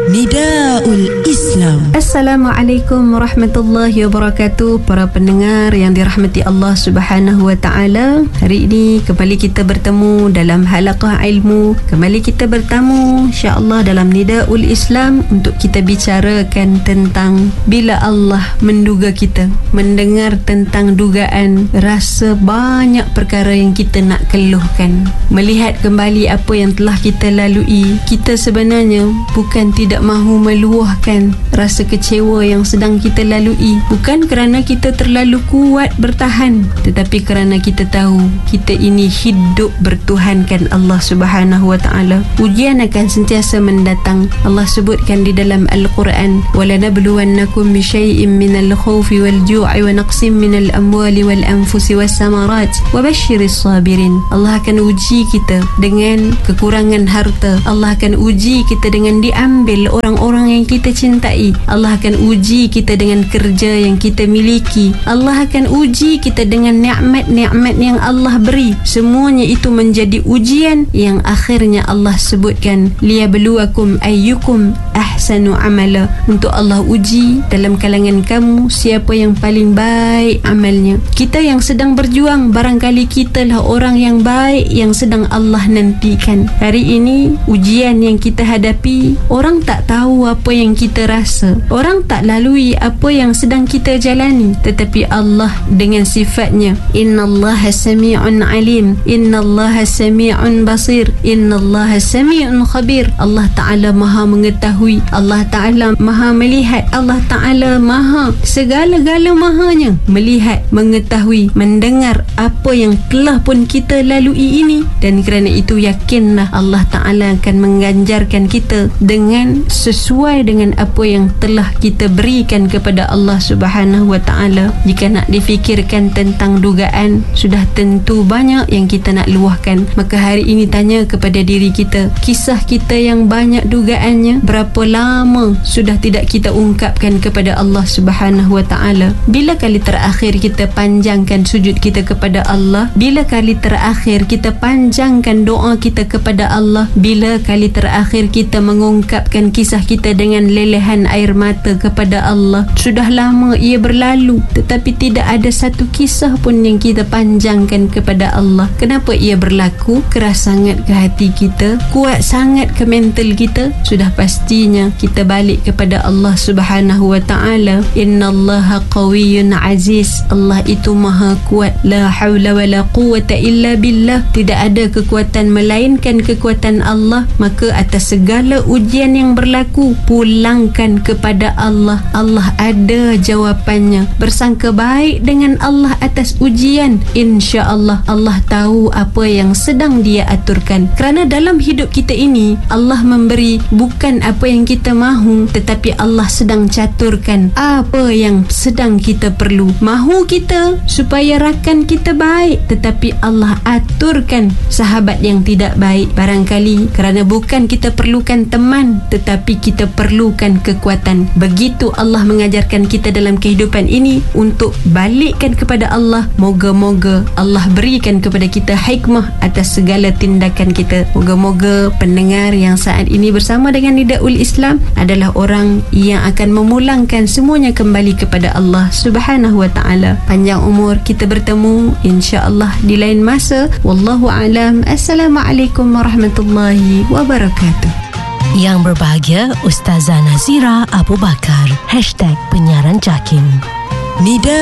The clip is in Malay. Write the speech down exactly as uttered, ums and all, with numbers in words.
Nidaul Islam. Assalamualaikum warahmatullahi wabarakatuh. Para pendengar yang dirahmati Allah Subhanahu wa taala, hari ini kembali kita bertemu dalam halaqah ilmu. Kembali kita bertemu insya-Allah dalam Nidaul Islam untuk kita bicarakan tentang bila Allah menduga kita, mendengar tentang dugaan, rasa banyak perkara yang kita nak keluhkan, melihat kembali apa yang telah kita lalui. Kita sebenarnya bukan tidak mahu meluahkan rasa kecewa yang sedang kita lalui, bukan kerana kita terlalu kuat bertahan, tetapi kerana kita tahu kita ini hidup bertuhankan Allah Subhanahu wa taala. Ujian akan sentiasa mendatang. Allah sebutkan di dalam Al-Quran, walanabluwannakum bisyai'in minal khawfi wal ju'i wa naqsim minal amwali wal anfusi was samarat wa basyiris sabirin. Allah akan uji kita dengan kekurangan harta. Allah akan uji kita dengan diambil orang-orang yang kita cintai. Allah akan uji kita dengan kerja yang kita miliki. Allah akan uji kita dengan nikmat-nikmat yang Allah beri. Semuanya itu menjadi ujian yang akhirnya Allah sebutkan liyabluwakum ayyukum ahsanu amala. Untuk Allah uji dalam kalangan kamu siapa yang paling baik amalnya. Kita yang sedang berjuang, barangkali kita lah orang yang baik yang sedang Allah nantikan. Hari ini ujian yang kita hadapi, orang tak tahu apa yang kita rasa, orang tak lalui apa yang sedang kita jalani, tetapi Allah dengan sifatnya innallaha sami'un alim, innallaha sami'un basir, innallaha sami'un khabir. Allah Ta'ala maha mengetahui, Allah Ta'ala maha melihat, Allah Ta'ala maha segala-gala mahanya, melihat, mengetahui, mendengar apa yang telah pun kita lalui ini. Dan kerana itu yakinlah Allah Ta'ala akan mengganjarkan kita dengan sesuai dengan apa yang telah kita berikan kepada Allah Subhanahu wa taala. Jika nak difikirkan tentang dugaan, sudah tentu banyak yang kita nak luahkan. Maka hari ini tanya kepada diri kita, kisah kita yang banyak dugaannya, berapa lama sudah tidak kita ungkapkan kepada Allah Subhanahu wa taala? Bila kali terakhir kita panjangkan sujud kita kepada Allah? Bila kali terakhir kita panjangkan doa kita kepada Allah? Bila kali terakhir kita mengungkapkan kisah kita dengan lelehan air mata kepada Allah? Sudah lama ia berlalu, tetapi tidak ada satu kisah pun yang kita panjangkan kepada Allah. Kenapa ia berlaku? Keras sangat ke hati kita, kuat sangat ke mental kita. Sudah pastinya kita balik kepada Allah Subhanahu wa ta'ala. Innallaha qawiyyun aziz. Allah itu maha kuat. La hawla wa la quwwata illa billah. Tidak ada kekuatan melainkan kekuatan Allah. Maka atas segala ujian yang berlaku, pulangkan kepada Allah. Allah ada jawapannya. Bersangka baik dengan Allah atas ujian, insya-Allah Allah tahu apa yang sedang Dia aturkan. Kerana dalam hidup kita ini, Allah memberi bukan apa yang kita mahu, tetapi Allah sedang caturkan apa yang sedang kita perlu. Mahu kita supaya rakan kita baik, tetapi Allah aturkan sahabat yang tidak baik. Barangkali kerana bukan kita perlukan teman, tetapi kita perlukan kekuatan. Begitu Allah mengajarkan kita dalam kehidupan ini untuk balikkan kepada Allah. Moga-moga Allah berikan kepada kita hikmah atas segala tindakan kita. Moga-moga pendengar yang saat ini bersama dengan Nidaul Islam adalah orang yang akan memulangkan semuanya kembali kepada Allah Subhanahu wa ta'ala. Panjang umur, kita bertemu insya-Allah di lain masa. Wallahu alam. Assalamualaikum warahmatullahi wabarakatuh. Yang berbahagia Ustazah Nazira Abu Bakar. Hashtag Penyiaran Jakim. Nida